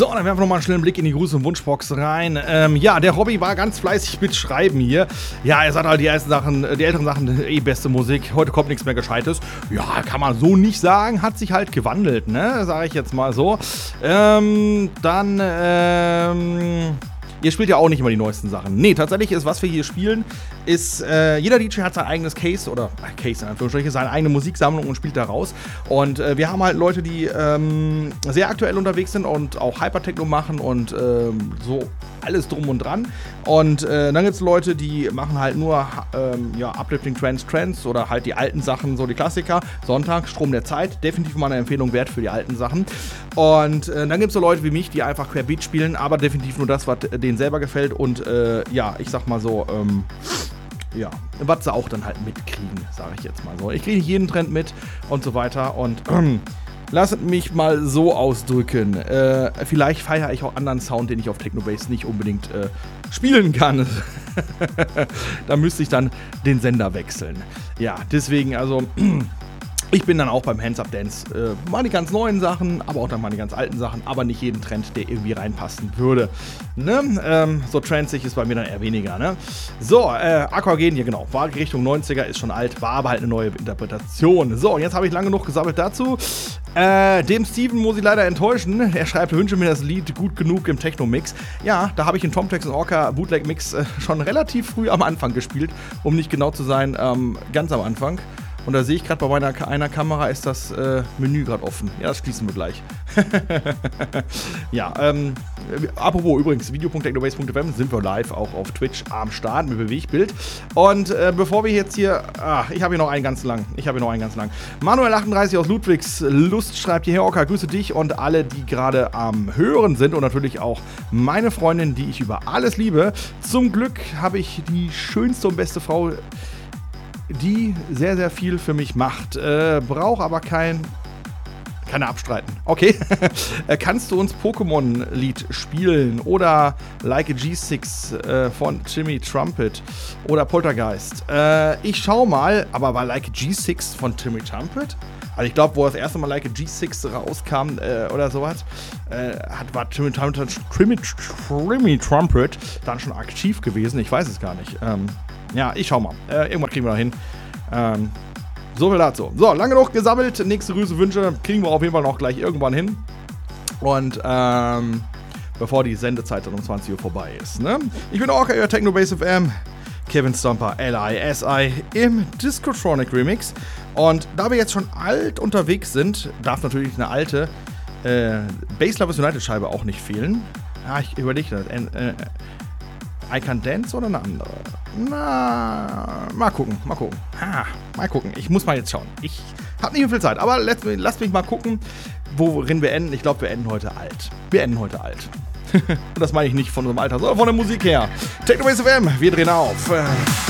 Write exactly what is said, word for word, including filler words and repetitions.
So, dann werfen wir nochmal einen schnellen Blick in die Gruß- und Wunschbox rein. Ähm, ja, der Hobby war ganz fleißig mit Schreiben hier. Ja, er sagt halt die ersten Sachen, die älteren Sachen, eh beste Musik. Heute kommt nichts mehr Gescheites. Ja, kann man so nicht sagen. Hat sich halt gewandelt, ne? Sage ich jetzt mal so. Ähm, dann, ähm... Ihr spielt ja auch nicht immer die neuesten Sachen. Nee, tatsächlich ist, was wir hier spielen, ist, äh, jeder D J hat sein eigenes Case, oder äh, Case in Anführungsstrichen, seine eigene Musiksammlung und spielt da raus. Und äh, wir haben halt Leute, die ähm, sehr aktuell unterwegs sind und auch Hypertechno machen und ähm, so alles drum und dran. Und äh, dann gibt es Leute, die machen halt nur ähm, ja, Uplifting Trance, Trance oder halt die alten Sachen, so die Klassiker. Sonntag, Strom der Zeit, definitiv mal eine Empfehlung wert für die alten Sachen. Und äh, dann gibt es so Leute wie mich, die einfach querbeat spielen, aber definitiv nur das, was denen selber gefällt. Und äh, ja, ich sag mal so, ähm, ja, was sie auch dann halt mitkriegen, sage ich jetzt mal so. Ich kriege nicht jeden Trend mit und so weiter und ähm, lasst mich mal so ausdrücken. Äh, vielleicht feiere ich auch anderen Sound, den ich auf Technobase nicht unbedingt äh, spielen kann. Da müsste ich dann den Sender wechseln. Ja, deswegen, also ich bin dann auch beim Hands-Up-Dance. Äh, mal die ganz neuen Sachen, aber auch dann mal die ganz alten Sachen, aber nicht jeden Trend, der irgendwie reinpassen würde. Ne? Ähm, so transig ist bei mir dann eher weniger. Ne? So, äh, Aquagen, ja genau, war Richtung neunziger, ist schon alt, war aber halt eine neue Interpretation. So, und jetzt habe ich lange genug gesammelt dazu. Äh, dem Steven muss ich leider enttäuschen. Er schreibt, wünsche mir das Lied gut genug im Techno-Mix. Ja, da habe ich den Tomtex und Orca Bootleg-Mix äh, schon relativ früh am Anfang gespielt, um nicht genau zu sein, ähm, ganz am Anfang. Und da sehe ich gerade bei meiner einer Kamera ist das äh, Menü gerade offen. Ja, das schließen wir gleich. Ja, ähm, apropos übrigens, video punkt technobase punkt f m sind wir live auch auf Twitch am Start mit Bewegtbild. Und äh, bevor wir jetzt hier, ach, ich habe hier noch einen ganz lang, ich habe hier noch einen ganz lang. Manuel achtunddreißig aus Ludwigs Lust schreibt hierher, Orca, grüße dich und alle, die gerade am Hören sind und natürlich auch meine Freundin, die ich über alles liebe. Zum Glück habe ich die schönste und beste Frau, die sehr, sehr viel für mich macht. Äh, braucht aber kein... Keine abstreiten. Okay. Kannst du uns Pokémon-Lied spielen? Oder Like a G sechs äh, von Timmy Trumpet? Oder Poltergeist? Äh, ich schau mal, aber war Like a G sechs von Timmy Trumpet? Also ich glaube, wo das erste Mal Like a G sechs rauskam äh, oder sowas, äh, hat, war Timmy Trumpet, Timmy, Timmy Trumpet dann schon aktiv gewesen. Ich weiß es gar nicht. Ähm, Ja, ich schau mal. Äh, irgendwann kriegen wir da hin. Ähm, so viel dazu. So, lange genug gesammelt. Nächste Grüße, Wünsche kriegen wir auf jeden Fall noch gleich irgendwann hin. Und ähm, bevor die Sendezeit dann um zwanzig Uhr vorbei ist. Ne? Ich bin Orca, euer Technobase F M. Kevin Stomper, L I S I im Discotronic Remix. Und da wir jetzt schon alt unterwegs sind, darf natürlich eine alte äh, Bass Lovers United Scheibe auch nicht fehlen. Ja, ich überlege das. Äh, I Can Dance oder eine andere? Na, mal gucken, mal gucken. Ha, mal gucken. Ich muss mal jetzt schauen. Ich habe nicht mehr viel Zeit, aber lasst mich, lasst mich mal gucken, worin wir enden. Ich glaube, wir enden heute alt. Wir enden heute alt. Und das meine ich nicht von unserem Alter, sondern von der Musik her. Technobase F M, wir drehen auf.